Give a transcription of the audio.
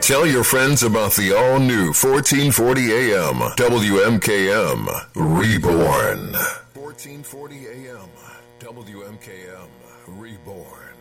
Tell your friends about the all-new 1440 AM WMKM Reborn. 1440 AM WMKM Reborn.